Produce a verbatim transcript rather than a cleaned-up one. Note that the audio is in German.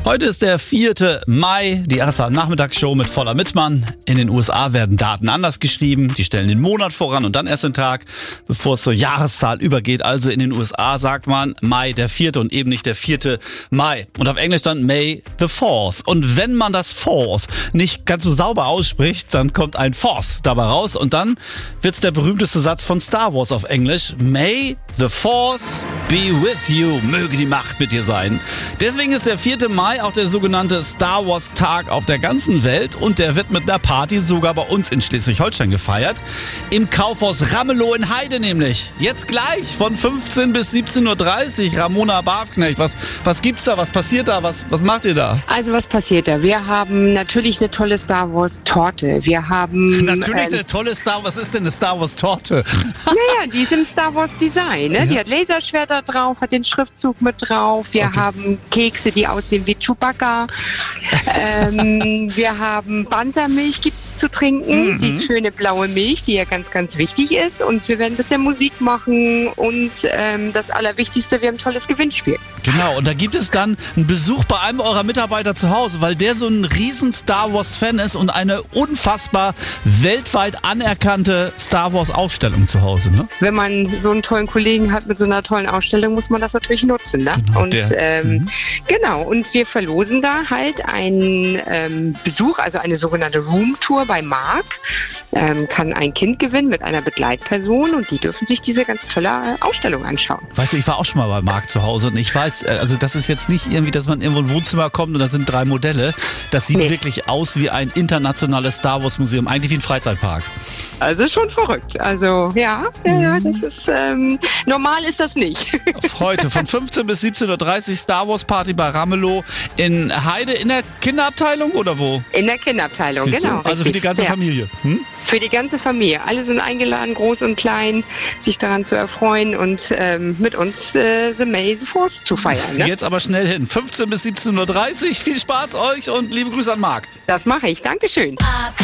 Heute ist der vierte Mai, die erste Nachmittagsshow mit Voller Mittmann. In den U S A werden Daten anders geschrieben. Die stellen den Monat voran und dann erst den Tag, bevor es zur Jahreszahl übergeht. Also in den U S A sagt man Mai der vierte und eben nicht der vierte Mai. Und auf Englisch dann May the fourth. Und wenn man das fourth nicht ganz so sauber ausspricht, dann kommt ein fourth dabei raus. Und dann wird's der berühmteste Satz von Star Wars auf Englisch. May the force be with you. Möge die Macht mit dir sein. Deswegen ist der vierte Mai auch der sogenannte Star Wars Tag auf der ganzen Welt und der wird mit einer Party sogar bei uns in Schleswig-Holstein gefeiert. Im Kaufhaus Ramelow in Heide nämlich. Jetzt gleich von fünfzehn bis siebzehn Uhr dreißig. Ramona Barfknecht, was, was gibt's da? Was passiert da? Was, was macht ihr da? Also was passiert da? Wir haben natürlich eine tolle Star Wars Torte. Wir haben... Natürlich ähm, eine tolle Star Wars. Was ist denn eine Star Wars Torte? Naja, die ist im Star Wars Design. Ne? Ja. Die hat Laserschwerter drauf, hat den Schriftzug mit drauf. Wir Okay. haben Kekse, die aussehen wie Chewbacca. ähm, wir haben Bantermilch gibt's zu trinken. Mhm. Die schöne blaue Milch, die ja ganz, ganz wichtig ist. Und wir werden ein bisschen Musik machen. Und ähm, das Allerwichtigste, wir haben ein tolles Gewinnspiel. Genau, und da gibt es dann einen Besuch bei einem eurer Mitarbeiter zu Hause, weil der so ein riesen Star Wars Fan ist und eine unfassbar weltweit anerkannte Star Wars Ausstellung zu Hause, ne? Wenn man so einen tollen Kollegen hat mit so einer tollen Ausstellung, muss man das natürlich nutzen. Ne? Genau, und der- ähm, mhm. genau, und wir verlosen da halt einen ähm, Besuch, also eine sogenannte Roomtour bei Marc. Ähm, kann ein Kind gewinnen mit einer Begleitperson und die dürfen sich diese ganz tolle äh, Ausstellung anschauen. Weißt du, ich war auch schon mal bei Marc zu Hause und ich weiß, äh, also das ist jetzt nicht irgendwie, dass man irgendwo in ein Wohnzimmer kommt und da sind drei Modelle. Das sieht Nee. wirklich aus wie ein internationales Star Wars Museum, eigentlich wie ein Freizeitpark. Also schon verrückt. Also ja, ja, ja, das ist ähm, normal ist das nicht. Heute von fünfzehn bis siebzehn Uhr dreißig Star Wars Party bei Ramelow in Heide in der Kinderabteilung oder wo? In der Kinderabteilung, Siehst genau. du? Also für die richtig. ganze ja. Familie. Hm? Für die ganze Familie. Alle sind eingeladen, groß und klein, sich daran zu erfreuen und ähm, mit uns äh, The May the Force zu feiern. Ne? Jetzt aber schnell hin. fünfzehn bis siebzehn Uhr dreißig. Viel Spaß euch und liebe Grüße an Marc. Das mache ich. Dankeschön.